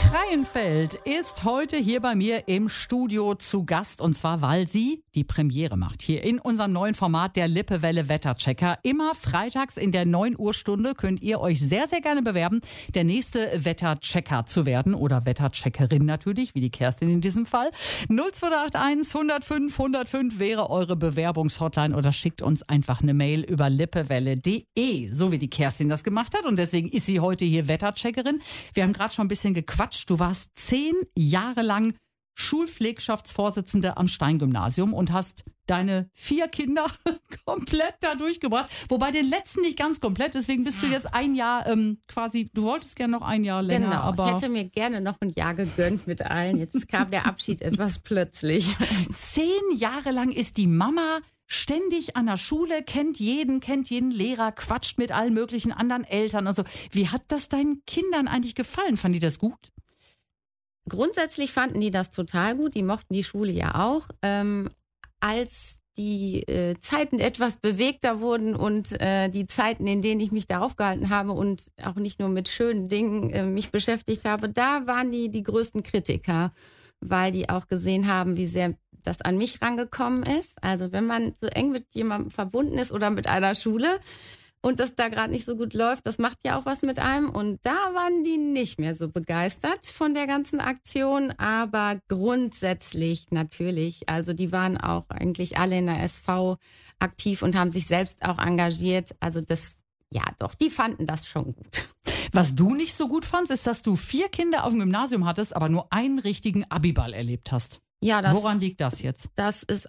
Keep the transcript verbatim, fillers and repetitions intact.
Kreienfeld ist heute hier bei mir im Studio zu Gast, und zwar, weil sie die Premiere macht hier in unserem neuen Format der Lippewelle Wetterchecker. Immer freitags in der neun Uhr Stunde könnt ihr euch sehr, sehr gerne bewerben, der nächste Wetterchecker zu werden oder Wettercheckerin natürlich, wie die Kerstin in diesem Fall. null zwei acht eins hundertfünf hundertfünf wäre eure Bewerbungshotline oder schickt uns einfach eine Mail über lippewelle punkt de, so wie die Kerstin das gemacht hat, und deswegen ist sie heute hier Wettercheckerin. Wir haben gerade schon ein bisschen gequatscht. Du warst zehn Jahre lang Schulpflegschaftsvorsitzende am Stein-Gymnasium und hast deine vier Kinder komplett da durchgebracht. Wobei den letzten nicht ganz komplett, deswegen bist du jetzt ein Jahr ähm, quasi, du wolltest gerne noch ein Jahr länger. Genau, aber ich hätte mir gerne noch ein Jahr gegönnt mit allen. Jetzt kam der Abschied etwas plötzlich. Zehn Jahre lang ist die Mama ständig an der Schule, kennt jeden, kennt jeden Lehrer, quatscht mit allen möglichen anderen Eltern. Also, wie hat das deinen Kindern eigentlich gefallen? Fanden die das gut? Grundsätzlich fanden die das total gut. Die mochten die Schule ja auch. Ähm, als die äh, Zeiten etwas bewegter wurden und äh, die Zeiten, in denen ich mich da aufgehalten habe und auch nicht nur mit schönen Dingen äh, mich beschäftigt habe, da waren die die größten Kritiker, weil die auch gesehen haben, wie sehr das an mich rangekommen ist. Also wenn man so eng mit jemandem verbunden ist oder mit einer Schule und das da gerade nicht so gut läuft, das macht ja auch was mit einem. Und da waren die nicht mehr so begeistert von der ganzen Aktion. Aber grundsätzlich natürlich, also die waren auch eigentlich alle in der S V aktiv und haben sich selbst auch engagiert. Also das, ja doch, die fanden das schon gut. Was du nicht so gut fandst, ist, dass du vier Kinder auf dem Gymnasium hattest, aber nur einen richtigen Abiball erlebt hast. Ja, das, Woran liegt das jetzt? Das ist